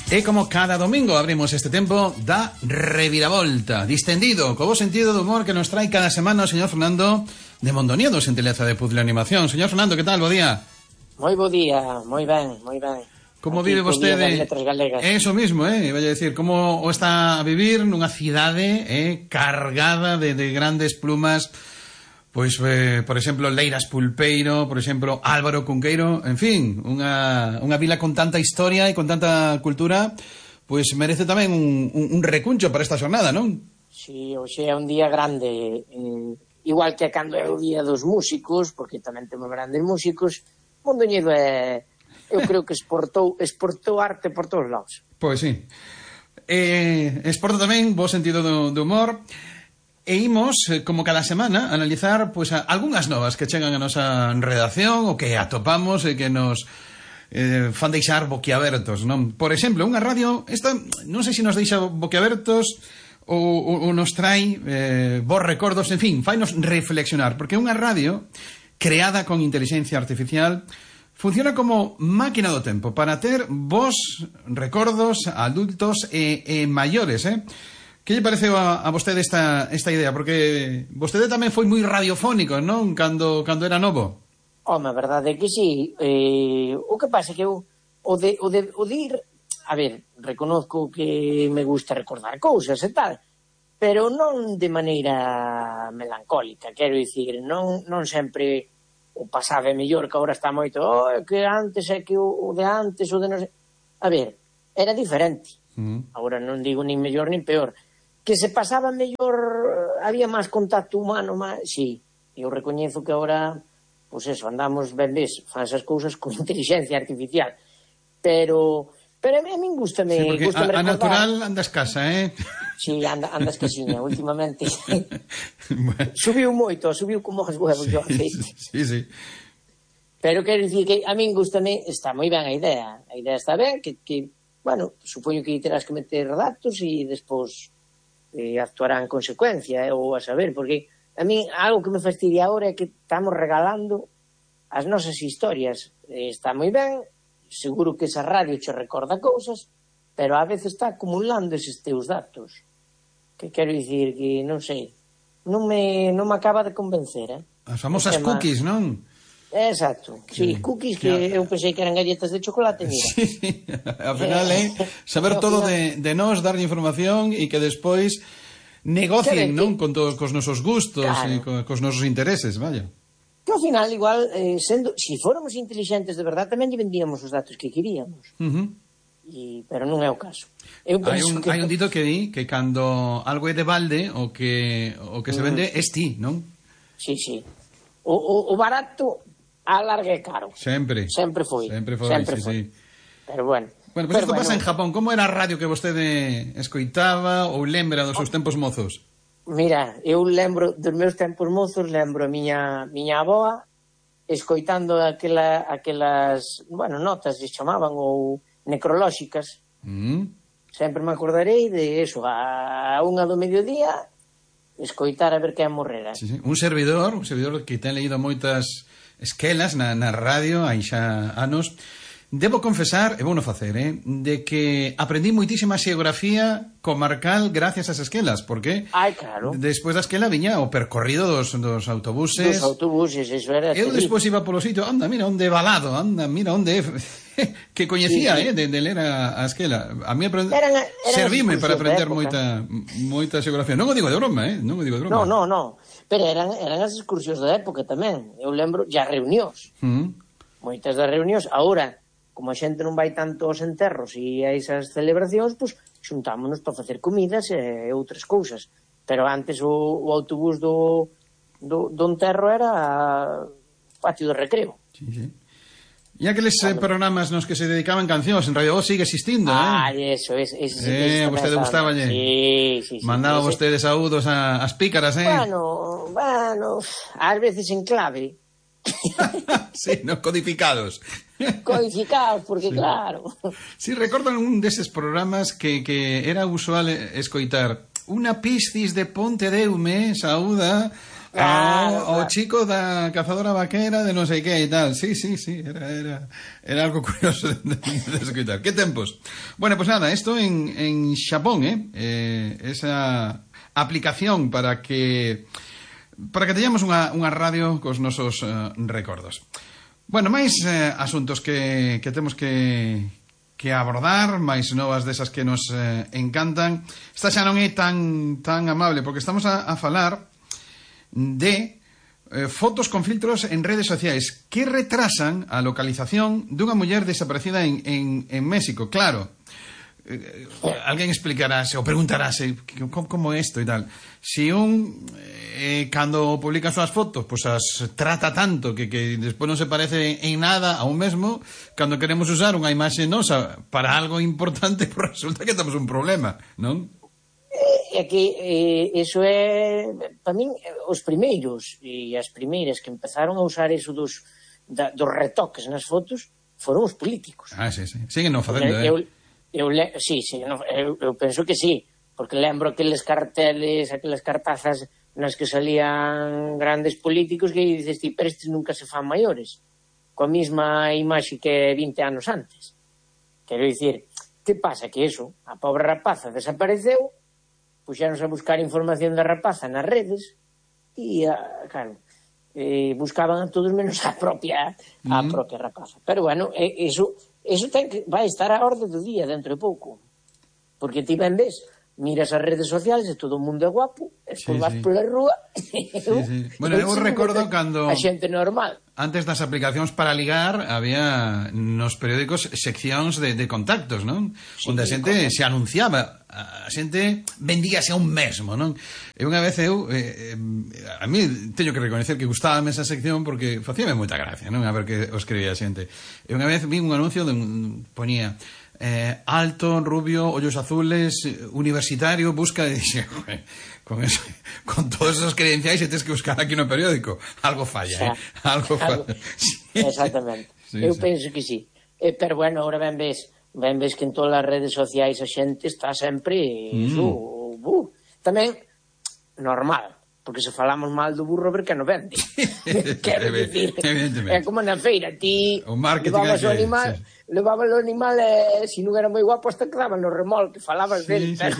E como cada domingo abrimos este tempo da reviravolta, distendido, co bo sentido do humor que nos trae cada semana o señor Fernando de Mondoñedo, Xentileza de Puzzle Animación. Señor Fernando, que tal? Bo día. Moi bo día, moi ben, moi ben. Como aquí vive vostede? Letras galegas. Eso mismo, vai a decir, como o está a vivir nunha cidade cargada de grandes plumas. Pois, por exemplo, Leiras Pulpeiro, por exemplo, Álvaro Cunqueiro, en fin, unha vila con tanta historia e con tanta cultura, pois merece tamén un recuncho para esta xornada, non? Si, hoxe é un día grande, igual que cando é o día dos músicos, porque tamén temos grandes músicos. Mondoñedo eu creo que exportou arte por todos lados. Pois sí. Exporta tamén bo sentido do humor. E imos, como cada semana, analizar pois algunhas novas que chegan a nosa redacción ou que atopamos e que nos fan deixar boquiabertos, non? Por exemplo, unha radio, esta non sei se nos deixa boquiabertos ou nos trai bons recordos, en fin, fainos reflexionar, porque unha radio creada con inteligencia artificial funciona como máquina do tempo para ter bons recordos adultos e maiores, Que lle pareceu a vostede esta idea? Porque vostede tamén foi moi radiofónico, non? Cando era novo. Home, a verdade é que sí. O que pasa é que eu o de ir... A ver, reconozco que me gusta recordar cousas e tal, pero non de maneira melancólica. Quero dicir, non sempre o pasado é mellor, que agora está moito que antes é que o de antes, o de non sei... A ver, era diferente. Agora non digo nin mellor nin peor. Que se pasaba mellor, había máis contacto humano, sí, eu recoñezo que agora, pois eso, andamos, ben ves, fan esas cousas con inteligencia artificial, pero a min gustame... Sí, porque a natural anda escasa, Sí, anda escasiña, últimamente. Bueno. Subiu moito, subiu como os huevos do aceite. Sí. Pero quero dicir que a min gustame, está moi ben a idea está ben, que bueno, supoño que terás que meter datos e despois... actuará en consecuencia, ou a saber, porque a mí algo que me fastidia agora é que estamos regalando as nosas historias. Está moi ben, seguro que esa radio che recorda cousas, pero a veces está acumulando eses teus datos, que quero dicir que, non sei, non me acaba de convencer, As famosas cookies, non? Exacto, sí, cookies que eu pensei que eran galletas de chocolate, mira. Sí, ao final saber todo de nós, darlle información e que despois negocien, non? Con todos cos nosos gustos e cos nosos intereses, vaya. Que ao final, igual, si fóramos inteligentes de verdad, tamén lle vendíamos os datos que queríamos. Pero non é o caso. Hai un dito que di que cando algo é de balde, o que se vende é ti, non? Sí. O barato a larga é caro. Sempre foi, sí. Pero bueno. Bueno, pues isto pasa en Japón. Como era a radio que vostede escoitaba ou lembra dos seus tempos mozos? Mira, eu lembro dos meus tempos mozos, lembro a miña avoa escoitando aquelas, bueno, notas se chamaban ou necrolóxicas. Sempre me acordarei de eso, a 1 do mediodía escoitar a ver quen morrera. Sí. Un servidor que ten leído moitas esquelas na radio hai xa anos. Debo confesar, e vou non facer, de que aprendí moitísima xeografía comarcal gracias ás esquelas, porque claro. Despois da esquela viña o percorrido dos autobuses. Dos autobuses, eso era. Eu despois iba polo sitio, anda, mira onde balado, mira onde que coñecía, de ler a esquela. A mí servime para aprender moita xeografía. Non o digo de broma, non o digo de broma. No. Pero eran as excursións da época tamén. Eu lembro, ya reunións. Moitas das reunións. Agora, como a xente non vai tanto aos enterros e a esas celebracións, pois xuntámonos para facer comidas e outras cousas. Pero antes o autobús do enterro era patio de recreo. Sí. E aqueles programas nos que se dedicaban cancións en Radio Voz sigue existindo, eso. A vostede gustaballe. Sí. Mandaba vostede saúdos ás pícaras, Bueno, ás veces en clave. Sí, non codificados. Codificados, porque claro. Sí, recordan un deses programas que era usual escoitar. Unha piscis de Pontedeume saúda O chico da cazadora vaquera de non sei que e tal. Sí, era algo curioso de escutar. Que tempos. Bueno, pues nada, esto en Xapón, esa aplicación para que teñamos unha radio cos nosos recordos. Bueno, máis asuntos que temos que abordar, máis novas desas que nos encantan. Esta xa non é tan amable, porque estamos a falar de fotos con filtros en redes sociais que retrasan a localización dunha muller desaparecida en México. Claro, alguén explicarase ou preguntarase como isto e tal. Si cando publica as súas fotos, pois as trata tanto que despois non se parece en nada a un mesmo, cando queremos usar unha imaxe nosa para algo importante, pois resulta que temos un problema, non? É que iso é, para min, os primeiros e as primeiras que empezaron a usar iso dos retoques nas fotos foron os políticos. Sí. Siguen non facendo, eu penso que sí, porque lembro aqueles carteles, aquelas cartazas nas que salían grandes políticos que dices ti, pero estes nunca se fan maiores, coa mesma imaxe que 20 anos antes. Quero dicir, que pasa? Que eso, a pobre rapaza desapareceu, puxéronse a buscar información da rapaza nas redes e, claro, buscaban a todos menos a propia rapaza. Pero, bueno, eso vai estar a orde do día dentro de pouco. Porque ti ben ves, miras as redes sociais e todo o mundo é guapo, despois vas pola rúa Bueno, eu recordo cando a xente normal. Antes das aplicacións para ligar había nos periódicos seccións de contactos, non? Onde a xente se anunciaba, a xente vendíase a un mesmo, non? E unha vez a mí teño que recoñecer que gustábame esa sección porque facíame moita gracia, non? A ver que o escribía a xente. E unha vez vi un anuncio ponía alto, rubio, ollos azules, universitario, busca, e dixe, con todos esos credenciais e tens que buscar aquí no periódico, algo falla, algo falla. Exactamente. Eu penso que sí. Pero bueno, ahora ben ves que en todas as redes sociais a xente está sempre tamén normal, porque se falamos mal do burro ver que non vende. Quero dicir, é como na feira, ti levabas o animal, levabas o animal e se non era moi guapo hasta quedaba no remolque, falabas del, pero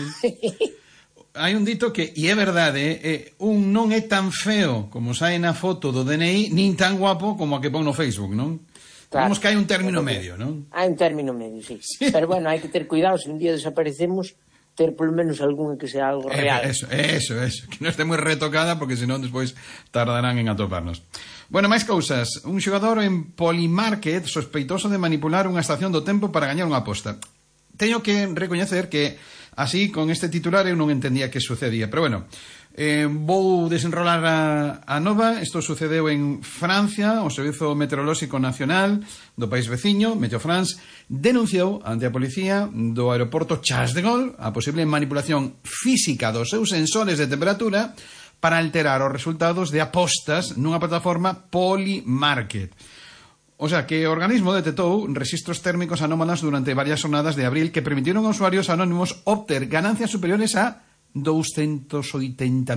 hai un dito que, e é verdade, un non é tan feo como sae na foto do DNI, nin tan guapo como a que pon no Facebook, non? Claro. Vamos que hai un término medio, non? Hai un término medio, sí. Pero bueno, hai que ter cuidado, se un día desaparecemos, ter polo menos algún que sea algo real. Eso, que non este moi retocada, porque senón despois tardarán en atoparnos. Bueno, máis cousas. Un xogador en Polymarket sospeitoso de manipular unha estación do tempo para gañar unha aposta. Teño que recoñecer que así, con este titular, eu non entendía que sucedía. Pero bueno, vou desenrolar a nova. Isto sucedeu en Francia. O Servizo Meteorolóxico Nacional do país veciño, Meteo France, denunciou ante a policía do aeroporto Charles de Gaulle a posible manipulación física dos seus sensores de temperatura para alterar os resultados de apostas nunha plataforma Polymarket. O sea, que o organismo detectou registros térmicos anómalos durante varias jornadas de abril que permitieron a usuarios anónimos obter ganancias superiores a $280,000.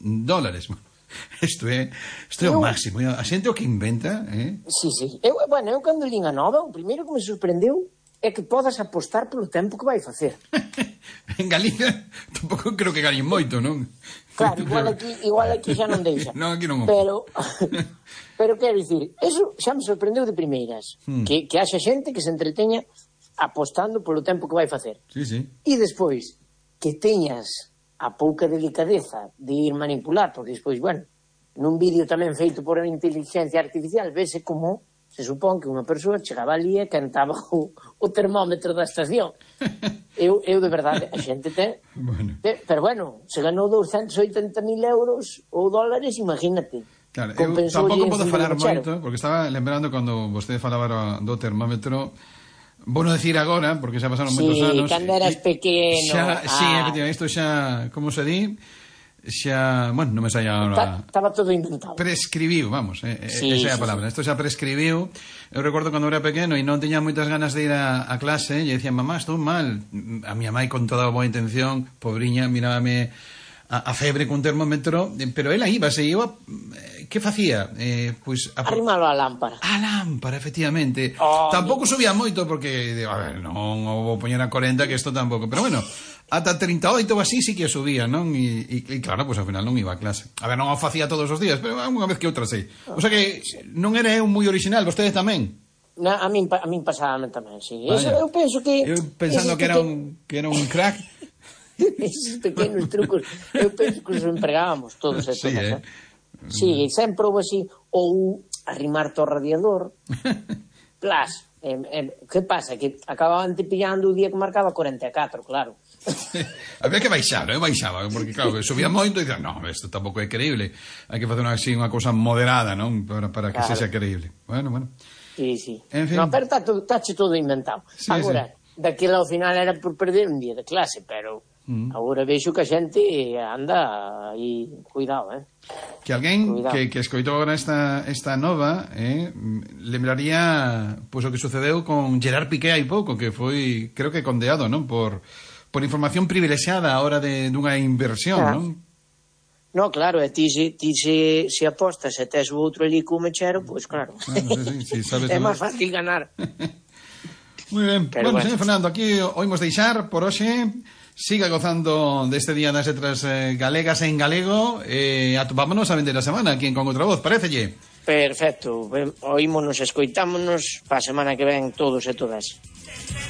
Isto é o máximo. A xente o que inventa, Sí. Eu cando lín a nova, o primeiro que me sorprendeu é que podas apostar polo tempo que vai facer. En Galicia tampouco creo que gañen moito, non? Claro, igual aquí xa non deixa. Non, aquí non. Pero quero dicir, eso xa me sorprendeu de primeiras, que haxa xente que se entreteña apostando polo tempo que vai facer. Sí. E despois que teñas a pouca delicadeza de ir manipular, porque despois, bueno, nun vídeo tamén feito por inteligencia artificial, vese como se supón que unha persoa chegaba ali e cantaba o termómetro da estación. Eu de verdade, a xente ten... Bueno. Pero bueno, se ganou 280.000 euros ou dólares, imagínate. Claro, eu tampouco podo falar moito, porque estaba lembrando cando vostede falaba do termómetro. Vou non decir agora, porque xa pasaron moitos anos. Sí, cando eras pequeno. Sí, efectivamente, isto xa, como se di, xa, bueno, non me saía agora. Estaba todo inventado. Prescribiu, vamos, esa é a palabra. Isto xa prescribiu. Eu recordo cando era pequeno e non teña moitas ganas de ir a clase, e dicía, mamá, estou mal. A miña mãe, con toda a boa intención, pobriña, mirábame a febre cun termómetro, pero ela iba, que facía? Pois arrimalo á lámpara. A lámpara, efectivamente. Tampouco subía moito porque, a ver, non o vou poñer a 40, que isto tampouco, pero bueno, ata 38 ou así sí que subía, non? E claro, pois ao final non iba a clase. A ver, non o facía todos os días, pero unha vez que outra sei. O sea que non era eu moi original, vostede tamén. A min pasábame tamén, sí. Eu penso que... Eu pensando que era un crack. Esos pequenos trucos, eu penso que os empregábamos todos e todas, Sí, sempre houve así, ou arrimarte ao radiador, plas, que pasa? Que acababan te pillando o día que marcaba 44, claro. Había que baixar, baixaba, porque claro, subía moito e dicía, no, isto tampouco é creíble, hai que facer unha cousa moderada, non? Para que sexa creíble. Bueno. Sí. En fin. No, pero tache todo inventado. Sí, agora, daquela ao final era por perder un día de clase, pero agora vexo que a xente anda aí, cuidado, Que alguén que escoitou agora esta nova lembraría pois o que sucedeu con Gerard Piqué hai pouco, que foi, creo que condeado, non? Por información privilexiada a hora dunha inversión, non? No, claro, e ti se apostas e tes o outro ali co mechero, pois claro. Sí, sabes, é máis fácil ganar. Moi ben. Bueno, señor Fernando, aquí oímos deixar por hoxe. Siga gozando deste Día das Letras Galegas en galego e atopámonos a vender a semana aquí en Con Outra Voz, parécelle? Perfecto, oímonos, escoitámonos para a semana que ven todos e todas.